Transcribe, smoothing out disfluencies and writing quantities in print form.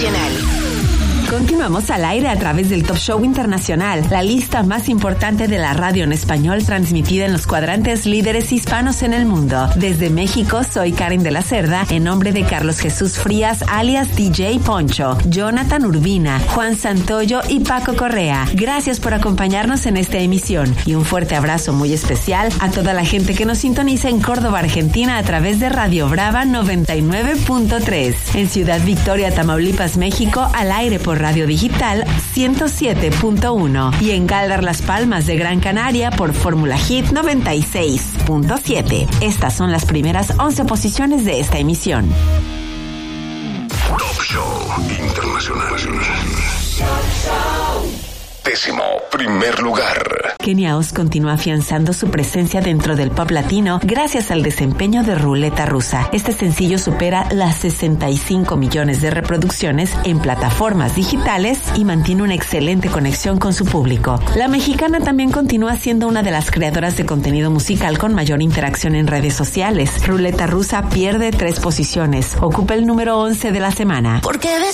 Internacional. Continuamos al aire a través del Top Show Internacional, la lista más importante de la radio en español transmitida en los cuadrantes líderes hispanos en el mundo. Desde México, soy Karen de la Cerda, en nombre de Carlos Jesús Frías, alias DJ Poncho, Jonathan Urbina, Juan Santoyo y Paco Correa. Gracias por acompañarnos en esta emisión y un fuerte abrazo muy especial a toda la gente que nos sintoniza en Córdoba, Argentina a través de Radio Brava 99.3, en Ciudad Victoria, Tamaulipas, México, al aire por Radio Digital 107.1 y en Galdar, Las Palmas de Gran Canaria por Fórmula Hit 96.7. Estas son las primeras 11 posiciones de esta emisión. Top Show Internacional. 11º lugar. Kenia Oz continúa afianzando su presencia dentro del pop latino gracias al desempeño de Ruleta Rusa. Este sencillo supera las 65 millones de reproducciones en plataformas digitales y mantiene una excelente conexión con su público. La mexicana también continúa siendo una de las creadoras de contenido musical con mayor interacción en redes sociales. Ruleta Rusa pierde 3 posiciones. Ocupa el número 11 de la semana. Porque